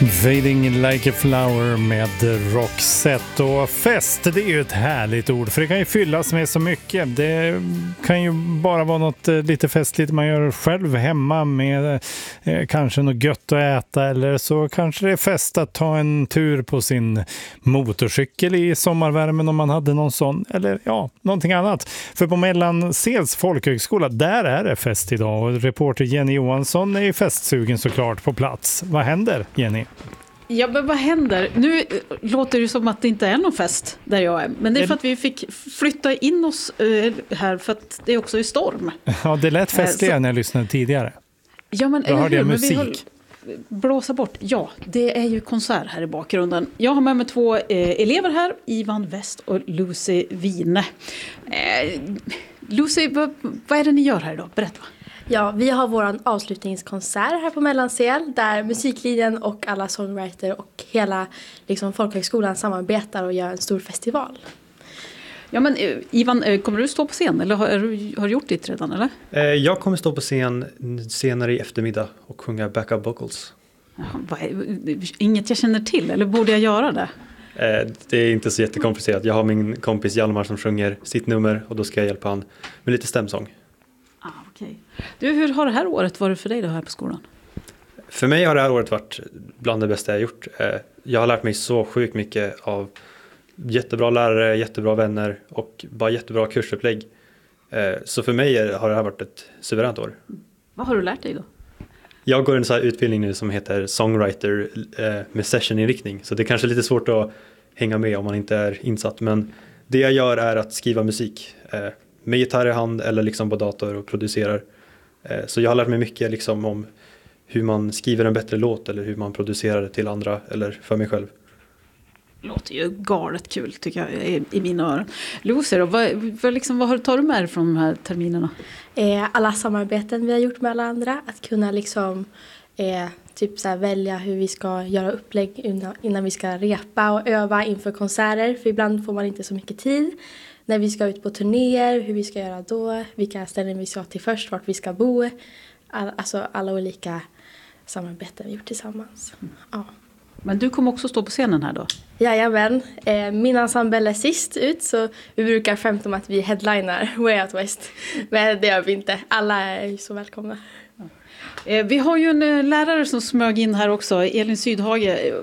Fading like a flower med Roxette. Och fest, det är ju ett härligt ord, för det kan ju fyllas med så mycket. Det kan ju bara vara något lite festligt man gör själv hemma med kanske något gött att äta, eller så kanske det är fest att ta en tur på sin motorcykel i sommarvärmen om man hade någon sån, eller ja, någonting annat. För på Mellansels folkhögskola, där är det fest idag, och reporter Jenny Johansson är ju festsugen såklart på plats. Vad händer, Jenny? Ja, men vad händer? Nu låter det som att det inte är någon fest där jag är. Men det är för att vi fick flytta in oss här för att det också är storm. Ja, det lät festligare när jag lyssnade tidigare. Ja, men då hörde jag musik. Blåsa bort. Ja, det är ju konsert här i bakgrunden. Jag har med mig två elever här, Ivan West och Lucy Wine. Lucy, vad är det ni gör här idag? Berätta. Ja, vi har vår avslutningskonsert här på Mellansel där musiklinjen och alla songwriter och hela folkhögskolan samarbetar och gör en stor festival. Ja, men Ivan, kommer du stå på scen eller har du gjort det redan, eller? Jag kommer stå på scen senare i eftermiddag och sjunga backup vocals. Jaha, inget jag känner till, eller borde jag göra det? Det är inte så jättekomplicerat. Jag har min kompis Hjalmar som sjunger sitt nummer och då ska jag hjälpa han med lite stämsång. Okay. Du, hur har det här året varit för dig då här på skolan? För mig har det här året varit bland det bästa jag gjort. Jag har lärt mig så sjukt mycket av jättebra lärare, jättebra vänner och bara jättebra kursupplägg. Så för mig har det här varit ett suveränt år. Vad har du lärt dig då? Jag går en sån här utbildning nu som heter songwriter med sessioninriktning. Så det är kanske lite svårt att hänga med om man inte är insatt. Men det jag gör är att skriva musik med gitarr i hand eller på dator och producerar. Så jag har lärt mig mycket om hur man skriver en bättre låt eller hur man producerar det till andra eller för mig själv. Låter ju galet kul tycker jag i mina öron. Lucy då, vad tar du med dig från de här terminerna? Alla samarbeten vi har gjort med alla andra. Att kunna välja hur vi ska göra upplägg innan vi ska repa och öva inför konserter. För ibland får man inte så mycket tid. När vi ska ut på turnéer, hur vi ska göra då, vilka ställen vi ska till först, vart vi ska bo. Alla olika samarbeten vi gjort tillsammans. Ja. Men du kommer också stå på scenen här då? Jajamän. Min ensemble är sist ut, så vi brukar skämta om att vi headliner Way Out West. Men det gör vi inte. Alla är ju så välkomna. Vi har ju en lärare som smög in här också, Elin Sydhage.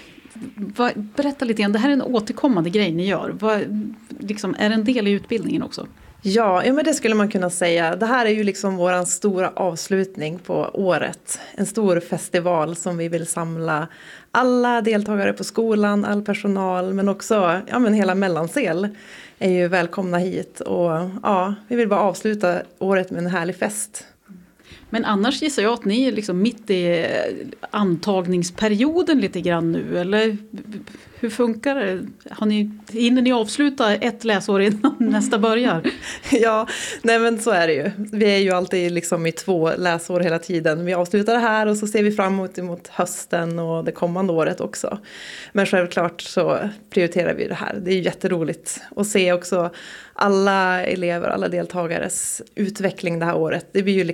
Berätta lite grann, det här är en återkommande grej ni gör. Är det en del i utbildningen också? Ja, men det skulle man kunna säga. Det här är ju våran stora avslutning på året. En stor festival som vi vill samla alla deltagare på skolan, all personal, men också hela Mellansel är ju välkomna hit. Och vi vill bara avsluta året med en härlig fest. Men annars gissar jag att ni är mitt i antagningsperioden lite grann nu, eller hur funkar det? Hinner ni avsluta ett läsår innan nästa börjar? Ja, nej men så är det ju. Vi är ju alltid i 2 läsår hela tiden. Vi avslutar det här och så ser vi fram emot hösten och det kommande året också. Men självklart så prioriterar vi det här. Det är ju jätteroligt att se också alla elever, alla deltagares utveckling det här året. Det blir ju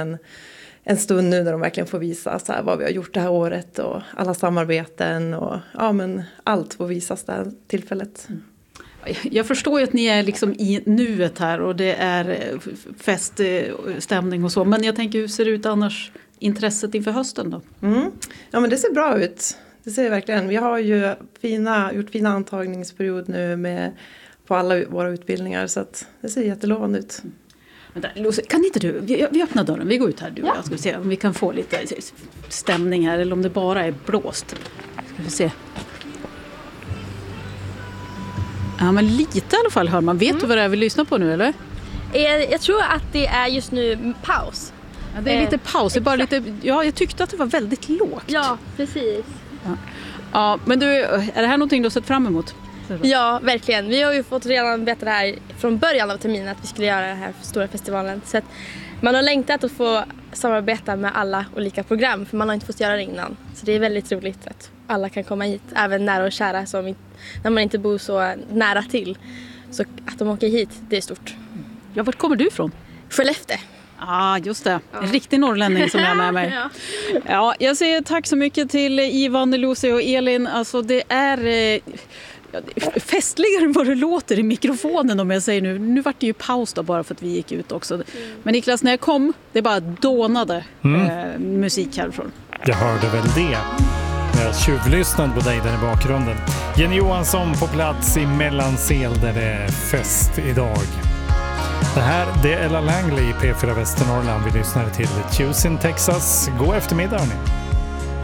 en stund nu när de verkligen får visa vad vi har gjort det här året och alla samarbeten och allt får visas det här tillfället. Jag förstår ju att ni är i nuet här och det är feststämning och så, men jag tänker hur ser det ut annars intresset inför hösten då? Ja, men det ser bra ut. Det ser verkligen. Vi har ju gjort fina antagningsperiod nu på alla våra utbildningar, så att det ser jättelovande ut. Lucy, kan inte du, vi öppnar dörren, vi går ut här du och jag, ska vi se om vi kan få lite stämning här eller om det bara är blåst. Ska vi se. Ja, men lite i alla fall hör man. Vet du vad det är vi lyssnar på nu eller? Jag tror att det är just nu paus. Ja, det är lite paus, det är bara lite, jag tyckte att det var väldigt lågt. Ja, precis. Ja, men du, är det här någonting du har sett fram emot? Ja, verkligen. Vi har ju fått redan veta det här från början av terminen att vi skulle göra den här stora festivalen. Så att man har längtat att få samarbeta med alla olika program, för man har inte fått göra det innan. Så det är väldigt roligt att alla kan komma hit, även nära och kära när man inte bor så nära till. Så att de åker hit, det är stort. Ja, vart kommer du ifrån? Skellefteå. Just det. En riktig norrlänning som jag är med mig. Ja, jag säger tack så mycket till Ivan, Lucy och Elin. Alltså det är festligare än vad det låter i mikrofonen om jag säger nu. Nu vart det ju paus då bara för att vi gick ut också. Men Niklas, när jag kom, det bara dånade musik härifrån. Jag hörde väl det. Jag tjuvlyssnade på dig där i bakgrunden. Jenny Johansson på plats i Mellansel där det är fest idag. Det här, det är Ella Langley i P4 Västernorrland. Vi lyssnar till Tuesday in Texas. God eftermiddag, hörni.